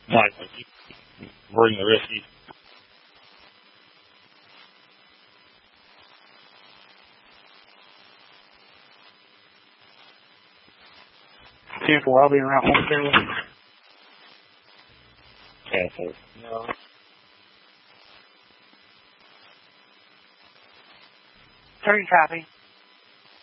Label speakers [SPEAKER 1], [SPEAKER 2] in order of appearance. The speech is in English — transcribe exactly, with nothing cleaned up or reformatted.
[SPEAKER 1] Like, like you bring the rescue. ten four, I'll be around home care. ten four. No.
[SPEAKER 2] Thirty copy.